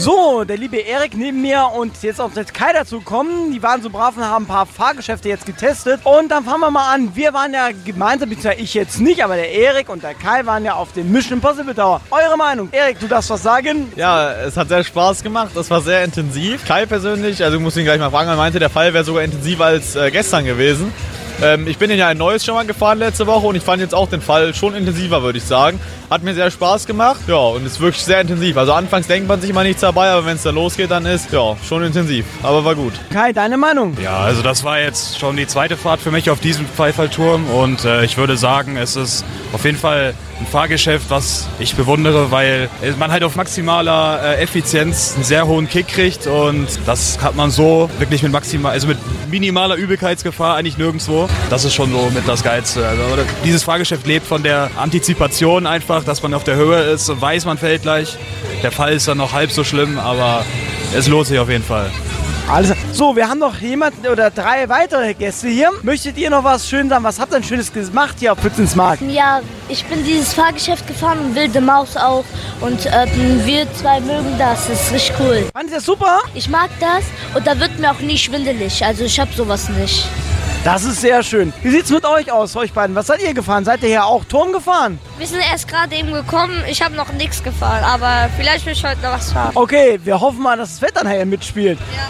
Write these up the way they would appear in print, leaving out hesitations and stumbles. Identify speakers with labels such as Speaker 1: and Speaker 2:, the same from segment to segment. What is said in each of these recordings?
Speaker 1: So, der liebe Erik neben mir und jetzt auch der Kai dazu kommen. Die waren so brav und haben ein paar Fahrgeschäfte jetzt getestet. Und dann fangen wir mal an. Wir waren ja gemeinsam, beziehungsweise ich jetzt nicht, aber der Erik und der Kai waren ja auf dem Mission Impossible Tower. Eure Meinung? Erik, du darfst was sagen?
Speaker 2: Ja, es hat sehr Spaß gemacht. Das war sehr intensiv. Kai persönlich, also ich muss ihn gleich mal fragen, er meinte, der Fall wäre sogar intensiver als gestern gewesen. Ich bin ja ein neues schon mal gefahren letzte Woche und ich fand jetzt auch den Fall schon intensiver, würde ich sagen. Hat mir sehr Spaß gemacht, ja, und ist wirklich sehr intensiv. Also anfangs denkt man sich immer nichts dabei, aber wenn es dann losgeht, dann ist, ja, schon intensiv. Aber war gut.
Speaker 1: Kai, deine Meinung?
Speaker 3: Ja, also das war jetzt schon die zweite Fahrt für mich auf diesem Pfeifferturm und ich würde sagen, es ist auf jeden Fall ein Fahrgeschäft, was ich bewundere, weil man halt auf maximaler Effizienz einen sehr hohen Kick kriegt und das hat man so wirklich mit minimaler Übelkeitsgefahr eigentlich nirgendwo. Das ist schon so mit das Geilste. Also dieses Fahrgeschäft lebt von der Antizipation einfach, dass man auf der Höhe ist und weiß, man fällt gleich. Der Fall ist dann noch halb so schlimm, aber es lohnt sich auf jeden Fall.
Speaker 1: Alles. So, wir haben noch jemanden oder 3 weitere Gäste hier. Möchtet ihr noch was schön sagen? Was habt ihr denn Schönes gemacht hier auf Pützensmarkt?
Speaker 4: Ja, ich bin dieses Fahrgeschäft gefahren und Wilde Maus auch. Und wir 2 mögen das. Das ist richtig cool.
Speaker 1: Fand ihr das super?
Speaker 4: Ich mag das und da wird mir auch nie schwindelig. Also ich hab sowas nicht.
Speaker 1: Das ist sehr schön. Wie sieht's mit euch aus, euch beiden? Was seid ihr gefahren? Seid ihr hier auch Turm gefahren?
Speaker 5: Wir sind erst gerade eben gekommen. Ich habe noch nichts gefahren, aber vielleicht will ich heute noch was fahren.
Speaker 1: Okay, wir hoffen mal, dass das Wetter nachher mitspielt.
Speaker 5: Ja.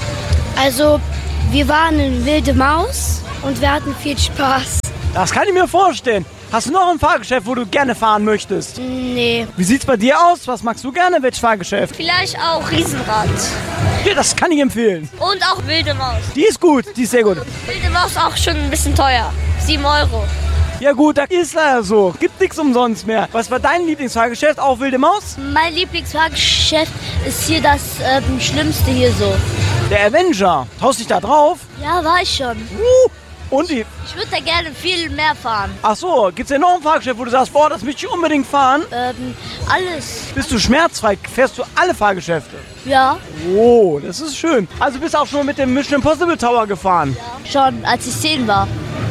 Speaker 4: Also wir waren in Wilde Maus und wir hatten viel Spaß.
Speaker 1: Das kann ich mir vorstellen. Hast du noch ein Fahrgeschäft, wo du gerne fahren möchtest?
Speaker 4: Nee.
Speaker 1: Wie sieht's bei dir aus? Was magst du gerne? Welches Fahrgeschäft?
Speaker 5: Vielleicht auch Riesenrad.
Speaker 1: Ja, das kann ich empfehlen.
Speaker 5: Und auch Wilde Maus.
Speaker 1: Die ist gut, die ist sehr gut.
Speaker 5: Wilde Maus auch schon ein bisschen teuer. 7 €.
Speaker 1: Ja gut, das ist leider so. Gibt nichts umsonst mehr. Was war dein Lieblingsfahrgeschäft? Auch Wilde Maus?
Speaker 4: Mein Lieblingsfahrgeschäft ist hier das Schlimmste hier so.
Speaker 1: Der Avenger. Taust dich da drauf?
Speaker 4: Ja, war ich schon.
Speaker 1: Und die...
Speaker 4: Ich würde da gerne viel mehr fahren.
Speaker 1: Ach so, gibt's denn noch ein Fahrgeschäft, wo du sagst, boah, das möchte ich unbedingt fahren?
Speaker 4: Alles.
Speaker 1: Bist du schmerzfrei? Fährst du alle Fahrgeschäfte?
Speaker 4: Ja.
Speaker 1: Oh, das ist schön. Also bist du auch schon mal mit dem Mission Impossible Tower gefahren?
Speaker 4: Ja. Schon, als ich 10 war.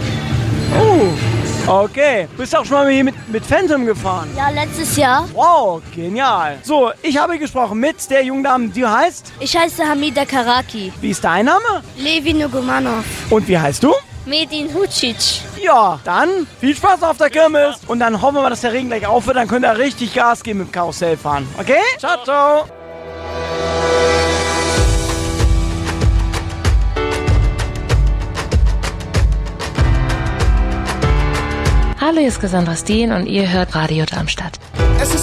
Speaker 1: Okay. Bist du auch schon mal hier mit Phantom gefahren?
Speaker 4: Ja, letztes Jahr.
Speaker 1: Wow, genial. So, ich habe gesprochen mit der jungen Dame, die heißt?
Speaker 4: Ich heiße Hamida Karaki.
Speaker 1: Wie ist dein Name?
Speaker 4: Levi Nugumanov.
Speaker 1: Und wie heißt du?
Speaker 5: Medin Hucic.
Speaker 1: Ja, dann viel Spaß auf der Kirmes. Und dann hoffen wir mal, dass der Regen gleich aufhört. Dann könnt ihr richtig Gas geben mit dem Karussell fahren. Okay? Ciao, ciao.
Speaker 6: Hallo, hier ist Cassandra Steen und ihr hört Radio Darmstadt.